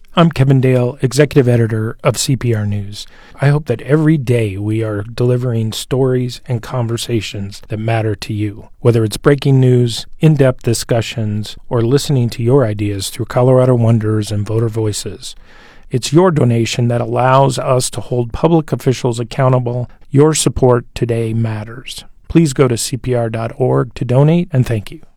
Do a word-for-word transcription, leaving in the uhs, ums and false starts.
I'm Kevin Dale, Executive Editor of C P R News. I hope that every day we are delivering stories and conversations that matter to you, whether it's breaking news, in-depth discussions, or listening to your ideas through Colorado Wonders and Voter Voices. It's your donation that allows us to hold public officials accountable. Your support today matters. Please go to C P R dot org to donate, and thank you.